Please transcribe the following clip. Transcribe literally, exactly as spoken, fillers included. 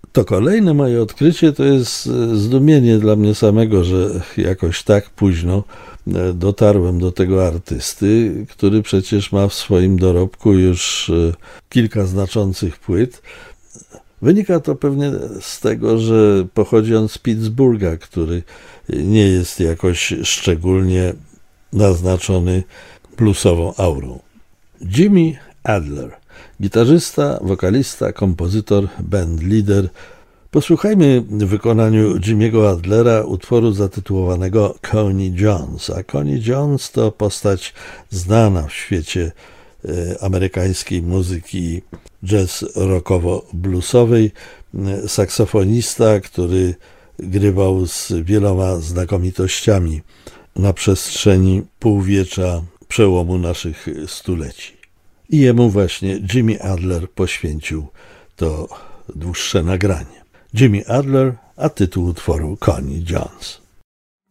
To kolejne moje odkrycie to jest zdumienie dla mnie samego, że jakoś tak późno dotarłem do tego artysty, który przecież ma w swoim dorobku już kilka znaczących płyt. Wynika to pewnie z tego, że pochodzi on z Pittsburgha, który nie jest jakoś szczególnie naznaczony bluesową aurą. Jimmy Adler, gitarzysta, wokalista, kompozytor, bandleader. Posłuchajmy w wykonaniu Jimmy'ego Adlera utworu zatytułowanego Connie Jones. A Connie Jones to postać znana w świecie amerykańskiej muzyki jazz rockowo-bluesowej, saksofonista, który grywał z wieloma znakomitościami na przestrzeni półwiecza przełomu naszych stuleci. I jemu właśnie Jimmy Adler poświęcił to dłuższe nagranie. Jimmy Adler, a tytuł utworu Connie Jones.